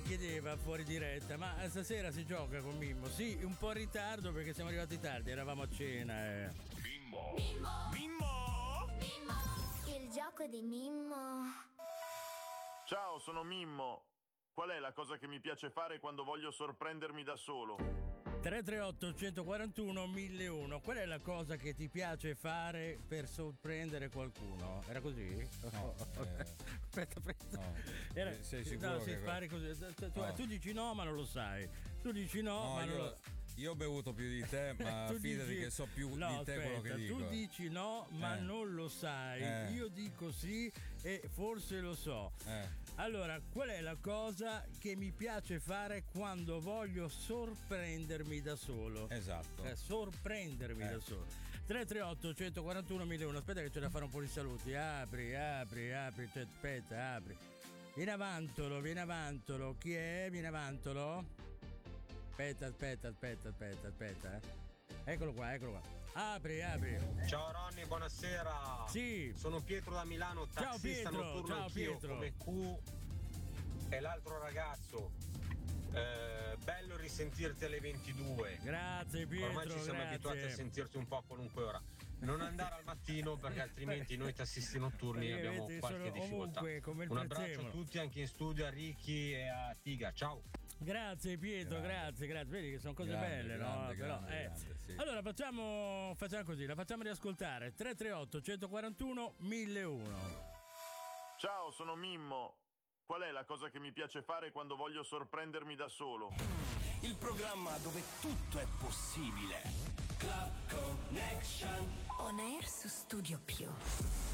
chiedeva fuori diretta, ma stasera si gioca con Mimmo? Sì, un po' in ritardo perché siamo arrivati tardi, eravamo a cena. Mimmo. Il gioco di Mimmo. Ciao, sono Mimmo. Qual è la cosa che mi piace fare quando voglio sorprendermi da solo? 338 141 1001. Qual è la cosa che ti piace fare per sorprendere qualcuno? Era così? No, aspetta. No. Sei sicuro? No, si che... spari così. Tu dici no, ma non lo sai. Tu dici no, ma non lo sai. Io ho bevuto più di te, ma fidati che so più di te, aspetta, quello che dico. Tu dici no, ma non lo sai. Io dico sì e forse lo so. Allora, qual è la cosa che mi piace fare quando voglio sorprendermi da solo? Esatto. Sorprendermi da solo. 338 141 1001. Aspetta che c'è da fare un po' di saluti. Apri. Aspetta, apri. Vieni avantolo. Chi è? Vieni avantolo. Aspetta. Eccolo qua. Apri. Ciao Ronny, buonasera. Sì. Sono Pietro da Milano, tassista notturno anch'io, come Q e l'altro ragazzo. Bello risentirti alle 22. Grazie Pietro. Ormai ci siamo abituati a sentirti un po' a qualunque ora. Non andare al mattino perché altrimenti noi tassisti notturni abbiamo qualche difficoltà. Un abbraccio a tutti, anche in studio, a Ricky e a Tiga. Ciao. Grazie Pietro, grazie. Vedi che sono cose belle, no? Grande, sì. Allora facciamo così, la facciamo riascoltare. 338 141 1001. Ciao, sono Mimmo. Qual è la cosa che mi piace fare quando voglio sorprendermi da solo? Il programma dove tutto è possibile. Club Connection. On air su Studio Più.